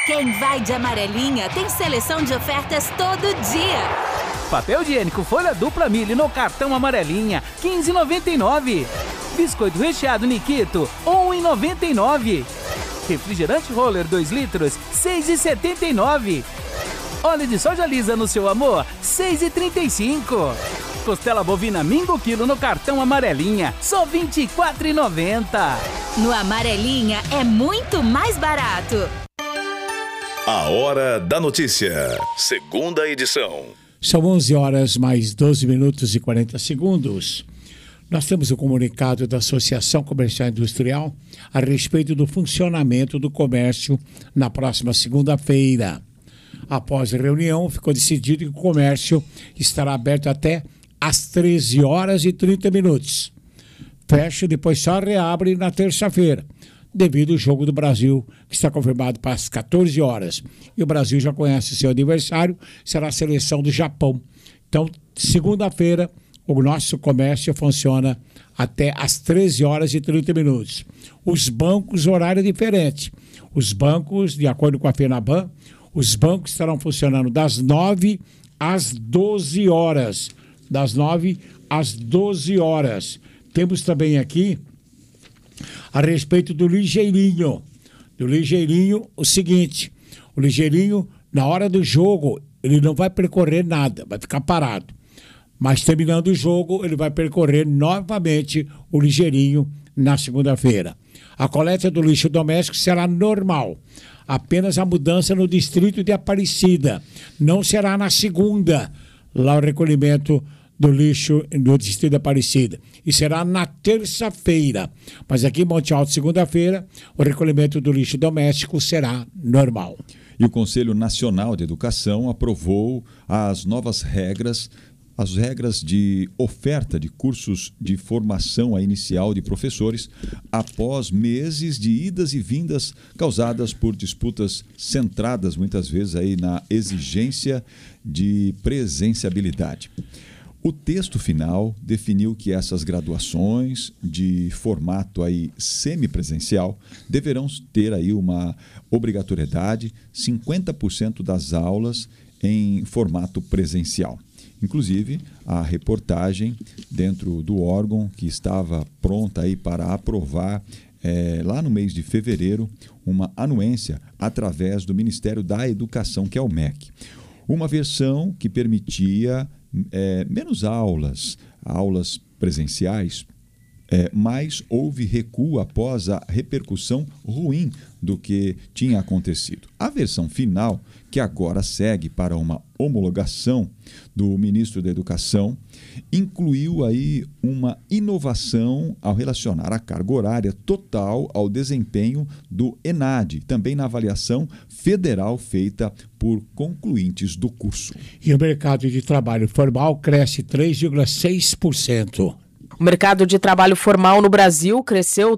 Quem vai de amarelinha tem seleção de ofertas todo dia. Papel higiênico folha dupla milho no cartão amarelinha, R$ 15,99. Biscoito recheado Nikito, R$ 1,99. Refrigerante Roller 2 litros, R$ 6,79. Óleo de soja lisa no seu amor, R$ 6,35. Costela bovina Mingo quilo no cartão amarelinha, só R$ 24,90. No Amarelinha é muito mais barato. A Hora da Notícia, segunda edição. São 11 horas mais 12 minutos e 40 segundos. Nós temos o comunicado da Associação Comercial e Industrial a respeito do funcionamento do comércio na próxima segunda-feira. Após a reunião, ficou decidido que o comércio estará aberto até às 13 horas e 30 minutos. Fecha e depois só reabre na terça-feira, devido ao jogo do Brasil, que está confirmado para as 14 horas. E o Brasil já conhece seu adversário, será a seleção do Japão. Então, segunda-feira, o nosso comércio funciona até às 13 horas e 30 minutos. Os bancos, horário diferente. Os bancos, de acordo com a FENABAN, os bancos estarão funcionando das 9 às 12 horas. Das 9 às 12 horas. Temos também aqui a respeito do ligeirinho. Do ligeirinho, o seguinte: o ligeirinho, na hora do jogo, ele não vai percorrer nada, vai ficar parado. Mas terminando o jogo, ele vai percorrer novamente o ligeirinho na segunda-feira. A coleta do lixo doméstico será normal. Apenas a mudança no distrito de Aparecida. Não será na segunda, lá o recolhimento do lixo no distrito de Aparecida. E será na terça-feira. Mas aqui em Monte Alto, segunda-feira, o recolhimento do lixo doméstico será normal. E o Conselho Nacional de Educação aprovou as novas regras, as regras de oferta de cursos de formação inicial de professores após meses de idas e vindas causadas por disputas centradas muitas vezes aí na exigência de presenciabilidade. O texto final definiu que essas graduações de formato aí semipresencial deverão ter aí uma obrigatoriedade, 50% das aulas em formato presencial. Inclusive, a reportagem dentro do órgão que estava pronta aí para aprovar lá no mês de fevereiro uma anuência através do Ministério da Educação, que é o MEC. Uma versão que permitia menos aulas presenciais, mas houve recuo após a repercussão ruim do que tinha acontecido. A versão final, que agora segue para uma homologação do ministro da Educação, incluiu aí uma inovação ao relacionar a carga horária total ao desempenho do ENAD, também na avaliação federal feita por concluintes do curso. E o mercado de trabalho formal cresce 3,6%. O mercado de trabalho formal no Brasil cresceu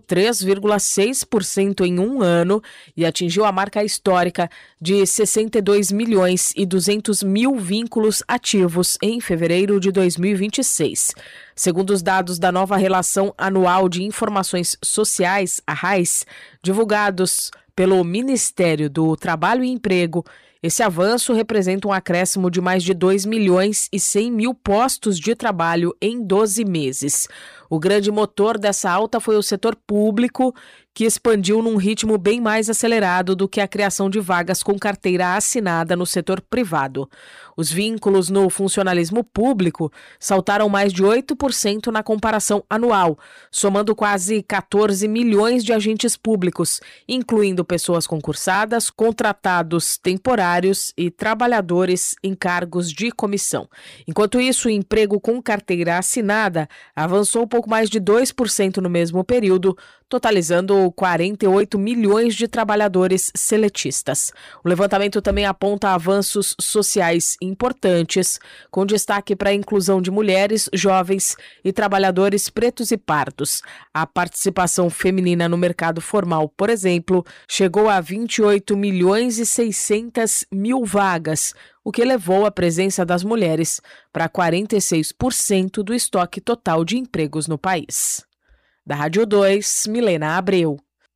3,6% em um ano e atingiu a marca histórica de 62 milhões e 200 mil vínculos ativos em fevereiro de 2026. Segundo os dados da nova Relação Anual de Informações Sociais, a RAIS, divulgados pelo Ministério do Trabalho e Emprego, esse avanço representa um acréscimo de mais de 2 milhões e 100 mil postos de trabalho em 12 meses. O grande motor dessa alta foi o setor público, que expandiu num ritmo bem mais acelerado do que a criação de vagas com carteira assinada no setor privado. Os vínculos no funcionalismo público saltaram mais de 8% na comparação anual, somando quase 14 milhões de agentes públicos, incluindo pessoas concursadas, contratados temporários e trabalhadores em cargos de comissão. Enquanto isso, o emprego com carteira assinada avançou pouco mais de 2% no mesmo período, totalizando 48 milhões de trabalhadores seletistas. O levantamento também aponta avanços sociais importantes, com destaque para a inclusão de mulheres, jovens e trabalhadores pretos e pardos. A participação feminina no mercado formal, por exemplo, chegou a 28 milhões e 600 mil vagas, o que elevou a presença das mulheres para 46% do estoque total de empregos no país. Da Rádio 2, Milena Abreu.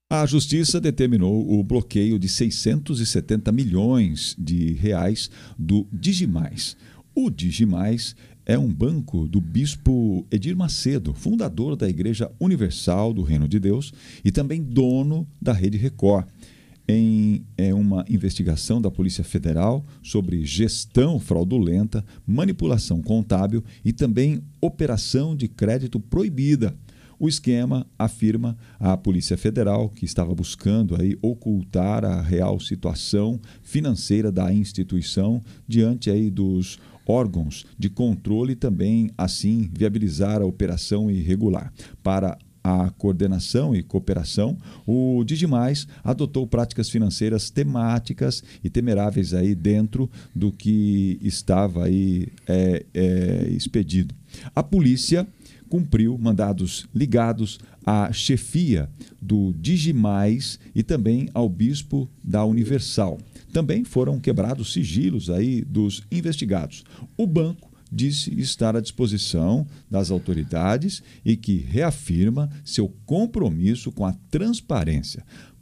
A Justiça determinou o bloqueio de 670 milhões de reais do Digimais. O Digimais é um banco do bispo Edir Macedo, fundador da Igreja Universal do Reino de Deus e também dono da Rede Record. Em uma investigação da Polícia Federal sobre gestão fraudulenta, manipulação contábil e também operação de crédito proibida. O esquema, afirma a Polícia Federal, que estava buscando aí ocultar a real situação financeira da instituição diante aí dos órgãos de controle e também, assim, viabilizar a operação irregular. Para a coordenação e cooperação, o Digimais adotou práticas financeiras temáticas e temeráveis aí dentro do que estava aí expedido. A polícia cumpriu mandados ligados à chefia do Digimais e também ao bispo da Universal. Também foram quebrados sigilos aí dos investigados. O banco disse estar à disposição das autoridades e que reafirma seu compromisso com a transparência.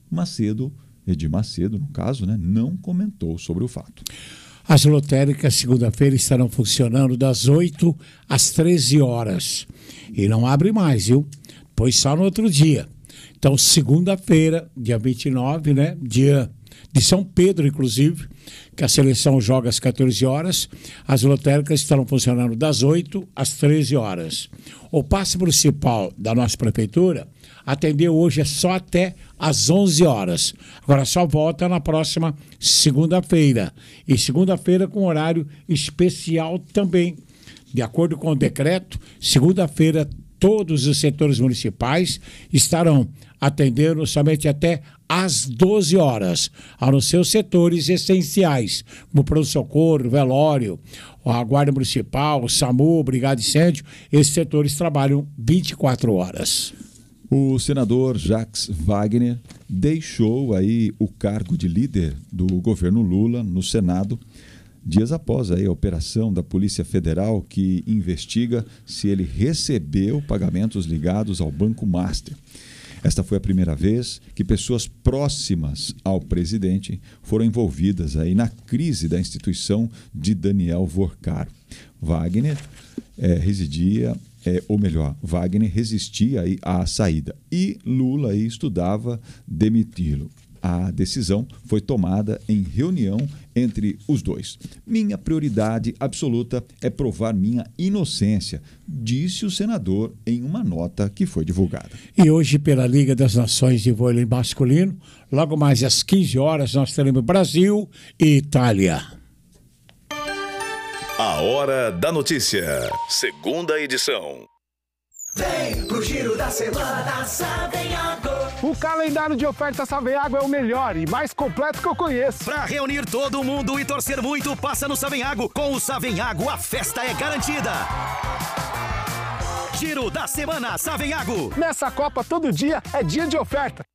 Edir Macedo, no caso, não comentou sobre o fato. As lotéricas, segunda-feira, estarão funcionando das 8 às 13 horas. E não abre mais, viu? Pois só no outro dia. Então, segunda-feira, dia 29, dia de São Pedro, inclusive, que a seleção joga às 14 horas, as lotéricas estarão funcionando das 8 às 13 horas. O passe municipal da nossa prefeitura atendeu hoje só até às 11 horas. Agora só volta na próxima segunda-feira. E segunda-feira com horário especial também. De acordo com o decreto, segunda-feira todos os setores municipais estarão atendendo somente até às 12 horas, a não ser os setores essenciais, como pronto-socorro, velório, a Guarda Municipal, o SAMU, Brigada de Incêndio. Esses setores trabalham 24 horas. O senador Jacques Wagner deixou aí o cargo de líder do governo Lula no Senado, dias após aí a operação da Polícia Federal que investiga se ele recebeu pagamentos ligados ao Banco Master. Esta foi a primeira vez que pessoas próximas ao presidente foram envolvidas aí na crise da instituição de Daniel Vorcaro. Wagner Wagner resistia aí à saída e Lula aí estudava demiti-lo. A decisão foi tomada em reunião entre os dois. Minha prioridade absoluta é provar minha inocência, disse o senador em uma nota que foi divulgada. E hoje, pela Liga das Nações de Vôlei Masculino, logo mais às 15 horas, nós teremos Brasil e Itália. A Hora da Notícia, segunda edição. Vem pro Giro da Semana Savenhago. O calendário de ofertas Savenhago é o melhor e mais completo que eu conheço. Pra reunir todo mundo e torcer muito, passa no Savenhago. Com o Savenhago, a festa é garantida. Giro da Semana Savenhago. Nessa Copa, todo dia é dia de oferta.